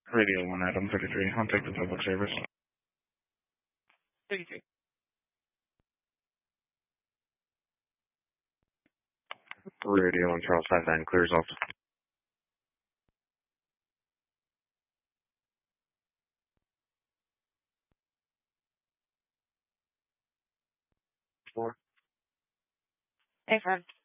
Radio 1, Adam 33. I'll take the public service. Thank you. Radio 1, Charles 59, clears off. Hey, friend.